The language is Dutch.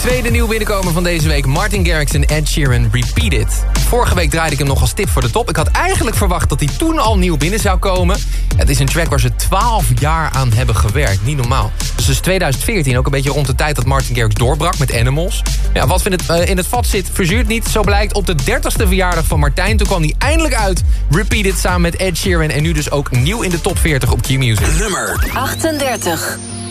Tweede nieuw binnenkomer van deze week. Martin Garrix en Ed Sheeran, Repeat It. Vorige week draaide ik hem nog als tip voor de top. Ik had eigenlijk verwacht dat hij toen al nieuw binnen zou komen. Het is een track waar ze 12 jaar aan hebben gewerkt. Niet normaal. Dus is 2014, ook een beetje rond de tijd dat Martin Garrix doorbrak met Animals. Ja, wat in het vat zit, verzuurt niet. Zo blijkt op de 30ste verjaardag van Martijn. Toen kwam hij eindelijk uit. Repeat It samen met Ed Sheeran. En nu dus ook nieuw in de top 40 op Q-Music. Nummer 38.